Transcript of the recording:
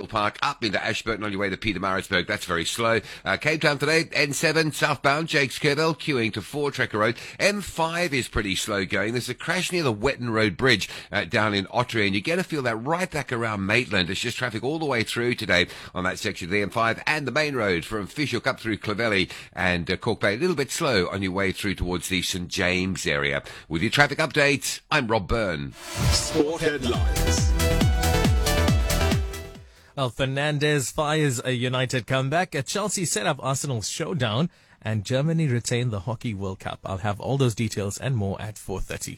Central Park, up into Ashburton on your way to Pietermaritzburg. That's very slow. Cape Town today, N7 southbound, Jakes Kerwell, queuing to 4 Trekker Road. M5 is pretty slow going. There's a crash near the Wetton Road Bridge down in Ottery, and you get to feel that right back around Maitland. It's just traffic all the way through today on that section of the M5 and the main road from Fishhook up through Clovelly and Cork Bay. A little bit slow on your way through towards the St James area. With your traffic update, I'm Rob Byrne. Sport headlines. Well, Fernandes fires a United comeback. Chelsea set up Arsenal's showdown, and Germany retained the Hockey World Cup. I'll have all those details and more at 4:30.